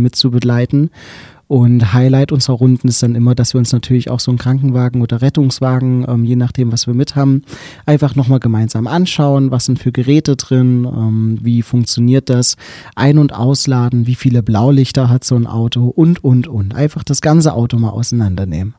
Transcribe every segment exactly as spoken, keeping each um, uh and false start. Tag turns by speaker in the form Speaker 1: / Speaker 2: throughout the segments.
Speaker 1: mit zu begleiten. Und Highlight unserer Runden ist dann immer, dass wir uns natürlich auch so einen Krankenwagen oder Rettungswagen, ähm, je nachdem, was wir mit haben, einfach nochmal gemeinsam anschauen. Was sind für Geräte drin? Ähm, wie funktioniert das? Ein- und ausladen? Wie viele Blaulichter hat so ein Auto? Und, und, und. Einfach das ganze Auto mal auseinandernehmen.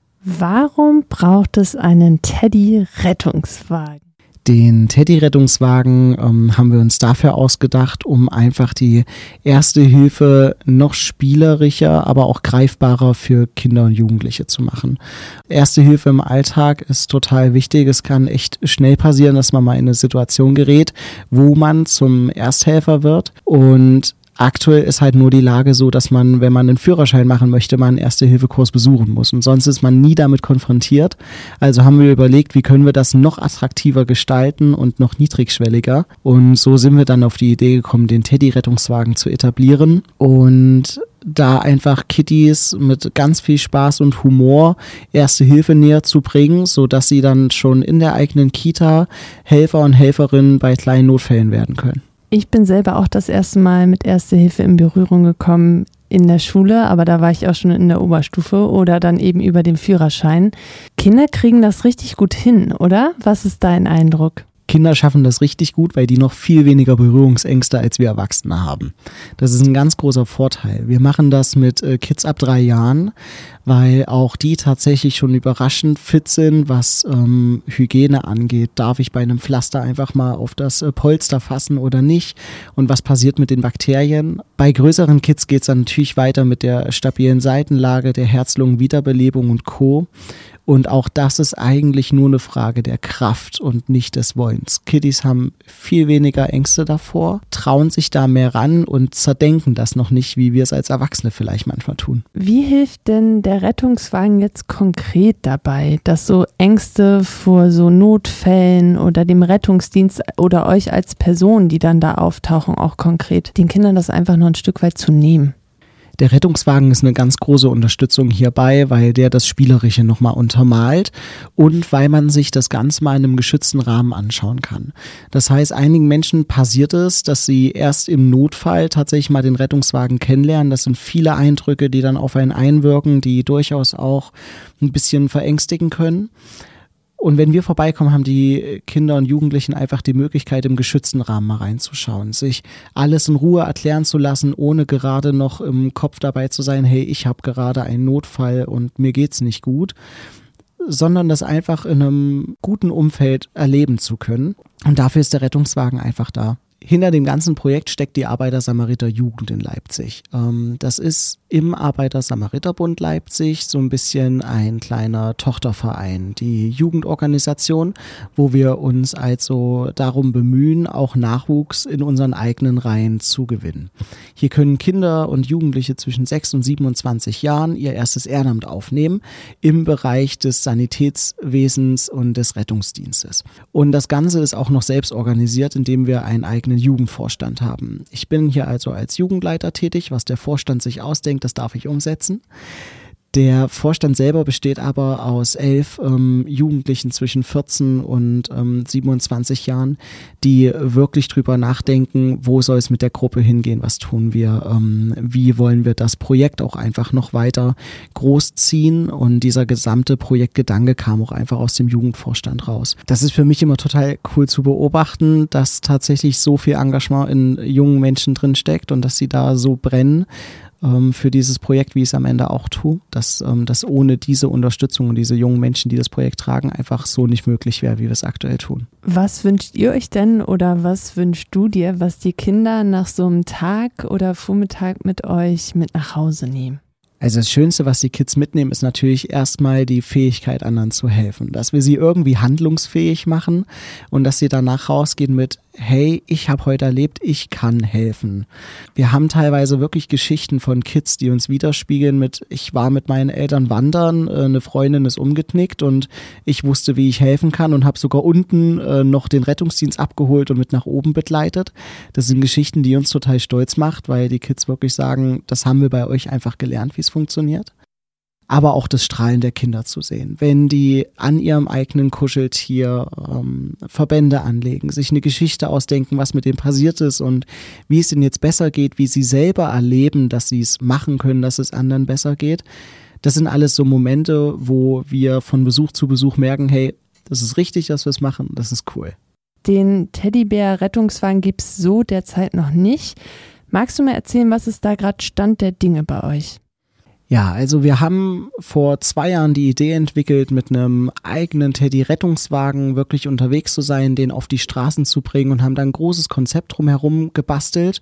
Speaker 2: Warum braucht es einen Teddy-Rettungswagen?
Speaker 1: Den Teddy-Rettungswagen ähm, haben wir uns dafür ausgedacht, um einfach die Erste Hilfe noch spielerischer, aber auch greifbarer für Kinder und Jugendliche zu machen. Erste Hilfe im Alltag ist total wichtig. Es kann echt schnell passieren, dass man mal in eine Situation gerät, wo man zum Ersthelfer wird, und aktuell ist halt nur die Lage so, dass man, wenn man einen Führerschein machen möchte, mal einen Erste-Hilfe-Kurs besuchen muss. Und sonst ist man nie damit konfrontiert. Also haben wir überlegt, wie können wir das noch attraktiver gestalten und noch niedrigschwelliger. Und so sind wir dann auf die Idee gekommen, den Teddy-Rettungswagen zu etablieren. Und da einfach Kiddies mit ganz viel Spaß und Humor Erste Hilfe näher zu bringen, sodass sie dann schon in der eigenen Kita Helfer und Helferinnen bei kleinen Notfällen werden können.
Speaker 2: Ich bin selber auch das erste Mal mit Erste Hilfe in Berührung gekommen in der Schule, aber da war ich auch schon in der Oberstufe oder dann eben über den Führerschein. Kinder kriegen das richtig gut hin, oder? Was ist dein Eindruck?
Speaker 1: Kinder schaffen das richtig gut, weil die noch viel weniger Berührungsängste als wir Erwachsene haben. Das ist ein ganz großer Vorteil. Wir machen das mit äh, Kids ab drei Jahren, weil auch die tatsächlich schon überraschend fit sind, was ähm, Hygiene angeht. Darf ich bei einem Pflaster einfach mal auf das äh, Polster fassen oder nicht? Und was passiert mit den Bakterien? Bei größeren Kids geht es dann natürlich weiter mit der stabilen Seitenlage, der Herz-Lungen-Wiederbelebung und Co. Und auch das ist eigentlich nur eine Frage der Kraft und nicht des Wollens. Kiddies haben viel weniger Ängste davor, trauen sich da mehr ran und zerdenken das noch nicht, wie wir es als Erwachsene vielleicht manchmal tun.
Speaker 2: Wie hilft denn der Rettungswagen jetzt konkret dabei, dass so Ängste vor so Notfällen oder dem Rettungsdienst oder euch als Person, die dann da auftauchen, auch konkret den Kindern das einfach noch ein Stück weit zu nehmen?
Speaker 1: Der Rettungswagen ist eine ganz große Unterstützung hierbei, weil der das Spielerische nochmal untermalt und weil man sich das Ganze mal in einem geschützten Rahmen anschauen kann. Das heißt, einigen Menschen passiert es, dass sie erst im Notfall tatsächlich mal den Rettungswagen kennenlernen. Das sind viele Eindrücke, die dann auf einen einwirken, die durchaus auch ein bisschen verängstigen können. Und wenn wir vorbeikommen, haben die Kinder und Jugendlichen einfach die Möglichkeit, im geschützten Rahmen mal reinzuschauen, sich alles in Ruhe erklären zu lassen, ohne gerade noch im Kopf dabei zu sein, hey, ich habe gerade einen Notfall und mir geht's nicht gut, sondern das einfach in einem guten Umfeld erleben zu können. Und dafür ist der Rettungswagen einfach da. Hinter dem ganzen Projekt steckt die Arbeiter-Samariter-Jugend in Leipzig. Ähm, das ist im Arbeiter-Samariter-Bund Leipzig so ein bisschen ein kleiner Tochterverein, die Jugendorganisation, wo wir uns also darum bemühen, auch Nachwuchs in unseren eigenen Reihen zu gewinnen. Hier können Kinder und Jugendliche zwischen sechs und siebenundzwanzig Jahren ihr erstes Ehrenamt aufnehmen im Bereich des Sanitätswesens und des Rettungsdienstes. Und das Ganze ist auch noch selbst organisiert, indem wir einen eigenen Jugendvorstand haben. Ich bin hier also als Jugendleiter tätig. Was der Vorstand sich ausdenkt, das darf ich umsetzen. Der Vorstand selber besteht aber aus elf ähm, Jugendlichen zwischen vierzehn und ähm, siebenundzwanzig Jahren, die wirklich drüber nachdenken, wo soll es mit der Gruppe hingehen, was tun wir, ähm, wie wollen wir das Projekt auch einfach noch weiter großziehen, und dieser gesamte Projektgedanke kam auch einfach aus dem Jugendvorstand raus. Das ist für mich immer total cool zu beobachten, dass tatsächlich so viel Engagement in jungen Menschen drin steckt und dass sie da so brennen für dieses Projekt, wie ich es am Ende auch tue, dass ähm, das ohne diese Unterstützung und diese jungen Menschen, die das Projekt tragen, einfach so nicht möglich wäre, wie wir es aktuell tun.
Speaker 2: Was wünscht ihr euch denn oder was wünschst du dir, was die Kinder nach so einem Tag oder Vormittag mit euch mit nach Hause nehmen?
Speaker 1: Also das Schönste, was die Kids mitnehmen, ist natürlich erstmal die Fähigkeit, anderen zu helfen. Dass wir sie irgendwie handlungsfähig machen und dass sie danach rausgehen mit, hey, ich habe heute erlebt, ich kann helfen. Wir haben teilweise wirklich Geschichten von Kids, die uns widerspiegeln mit, ich war mit meinen Eltern wandern, eine Freundin ist umgeknickt und ich wusste, wie ich helfen kann und habe sogar unten äh, noch den Rettungsdienst abgeholt und mit nach oben begleitet. Das sind Geschichten, die uns total stolz macht, weil die Kids wirklich sagen, das haben wir bei euch einfach gelernt, wie es funktioniert. aber auch das Strahlen der Kinder zu sehen. Wenn die an ihrem eigenen Kuscheltier ähm, Verbände anlegen, sich eine Geschichte ausdenken, was mit dem passiert ist und wie es ihnen jetzt besser geht, wie sie selber erleben, dass sie es machen können, dass es anderen besser geht. Das sind alles so Momente, wo wir von Besuch zu Besuch merken, hey, das ist richtig, dass wir es machen, das ist cool.
Speaker 2: Den Teddybär-Rettungswagen gibt es so derzeit noch nicht. Magst du mir erzählen, was ist da gerade Stand der Dinge bei euch?
Speaker 1: Ja, also wir haben vor zwei Jahren die Idee entwickelt, mit einem eigenen Teddy-Rettungswagen wirklich unterwegs zu sein, den auf die Straßen zu bringen und haben dann ein großes Konzept drumherum gebastelt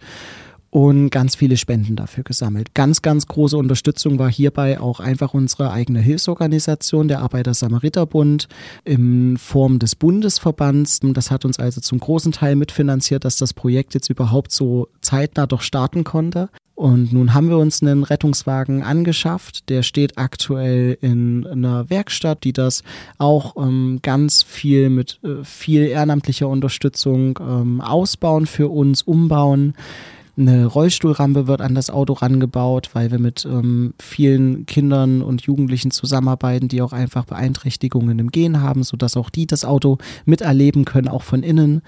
Speaker 1: und ganz viele Spenden dafür gesammelt. Ganz, ganz große Unterstützung war hierbei auch einfach unsere eigene Hilfsorganisation, der Arbeiter-Samariter-Bund in Form des Bundesverbands. Das hat uns also zum großen Teil mitfinanziert, dass das Projekt jetzt überhaupt so zeitnah doch starten konnte. Und nun haben wir uns einen Rettungswagen angeschafft, der steht aktuell in einer Werkstatt, die das auch ähm, ganz viel mit äh, viel ehrenamtlicher Unterstützung ähm, ausbauen für uns, umbauen. Eine Rollstuhlrampe wird an das Auto rangebaut, weil wir mit ähm, vielen Kindern und Jugendlichen zusammenarbeiten, die auch einfach Beeinträchtigungen im Gehen haben, sodass auch die das Auto miterleben können, auch von innen.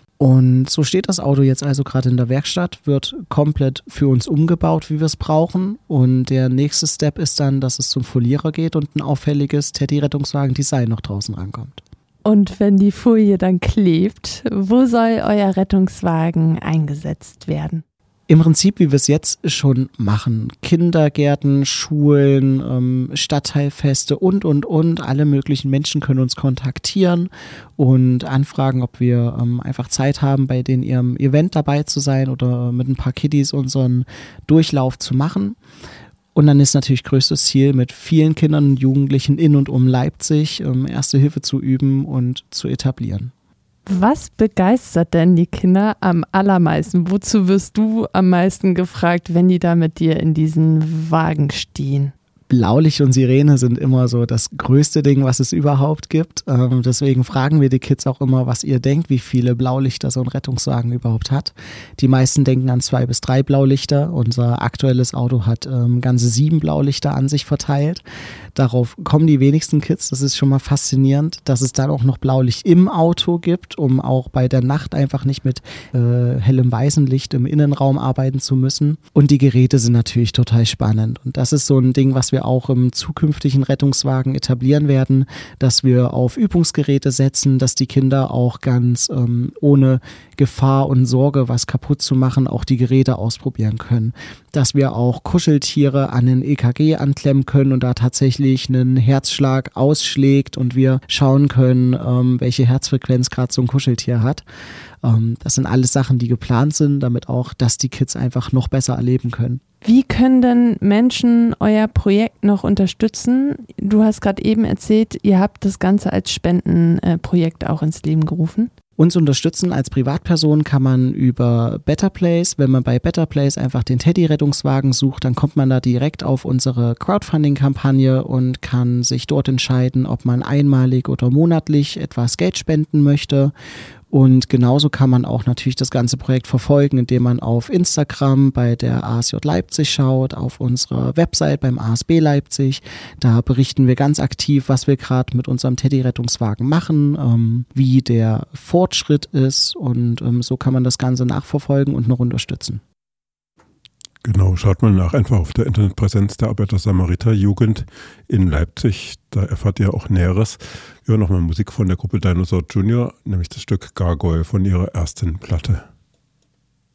Speaker 1: Und so steht das Auto jetzt also gerade in der Werkstatt, wird komplett für uns umgebaut, wie wir es brauchen. Und der nächste Step ist dann, dass es zum Folierer geht und ein auffälliges Teddy-Rettungswagen-Design noch draußen rankommt.
Speaker 2: Und wenn die Folie dann klebt, wo soll euer Rettungswagen eingesetzt werden?
Speaker 1: Im Prinzip, wie wir es jetzt schon machen. Kindergärten, Schulen, ähm, Stadtteilfeste und, und, und. Alle möglichen Menschen können uns kontaktieren und anfragen, ob wir ähm, einfach Zeit haben, bei den ihrem Event dabei zu sein oder mit ein paar Kiddies unseren Durchlauf zu machen. Und dann ist natürlich größtes Ziel, mit vielen Kindern und Jugendlichen in und um Leipzig ähm, Erste Hilfe zu üben und zu etablieren.
Speaker 2: Was begeistert denn die Kinder am allermeisten? Wozu wirst du am meisten gefragt, wenn die da mit dir in diesen Wagen stehen?
Speaker 1: Blaulicht und Sirene sind immer so das größte Ding, was es überhaupt gibt. Ähm, deswegen fragen wir die Kids auch immer, was ihr denkt, wie viele Blaulichter so ein Rettungswagen überhaupt hat. Die meisten denken an zwei bis drei Blaulichter. Unser aktuelles Auto hat ähm, ganze sieben Blaulichter an sich verteilt. Darauf kommen die wenigsten Kids. Das ist schon mal faszinierend, dass es dann auch noch Blaulicht im Auto gibt, um auch bei der Nacht einfach nicht mit äh, hellem weißem Licht im Innenraum arbeiten zu müssen. Und die Geräte sind natürlich total spannend. Und das ist so ein Ding, was wir auch im zukünftigen Rettungswagen etablieren werden, dass wir auf Übungsgeräte setzen, dass die Kinder auch ganz ähm, ohne Gefahr und Sorge, was kaputt zu machen, auch die Geräte ausprobieren können. Dass wir auch Kuscheltiere an den E K G anklemmen können und da tatsächlich einen Herzschlag ausschlägt und wir schauen können, ähm, welche Herzfrequenz gerade so ein Kuscheltier hat. Ähm, das sind alles Sachen, die geplant sind, damit auch, dass die Kids einfach noch besser erleben können.
Speaker 2: Wie können denn Menschen euer Projekt noch unterstützen? Du hast gerade eben erzählt, ihr habt das Ganze als Spendenprojekt auch ins Leben gerufen.
Speaker 1: Uns unterstützen als Privatperson kann man über Better Place. Wenn man bei Better Place einfach den Teddy-Rettungswagen sucht, dann kommt man da direkt auf unsere Crowdfunding-Kampagne und kann sich dort entscheiden, ob man einmalig oder monatlich etwas Geld spenden möchte. Und genauso kann man auch natürlich das ganze Projekt verfolgen, indem man auf Instagram bei der A S J Leipzig schaut, auf unserer Website beim A S B Leipzig. Da berichten wir ganz aktiv, was wir gerade mit unserem Teddy-Rettungswagen machen, ähm, wie der Fortschritt ist und ähm, so kann man das Ganze nachverfolgen und noch unterstützen.
Speaker 3: Genau, schaut mal nach einfach auf der Internetpräsenz der Arbeiter-Samariter-Jugend in Leipzig. Da erfahrt ihr auch Näheres. Wir hören nochmal Musik von der Gruppe Dinosaur Junior, nämlich das Stück Gargoyle von ihrer ersten Platte.